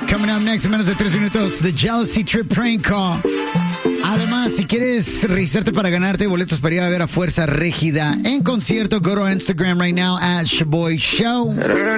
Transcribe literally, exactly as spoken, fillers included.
Coming up next en menos de tres minutos, The Jealousy Trip Prank Call. Además, si quieres registrarte para ganarte boletos para ir a ver a Fuerza Régida en concierto, go to Instagram right now at Shaboy Show.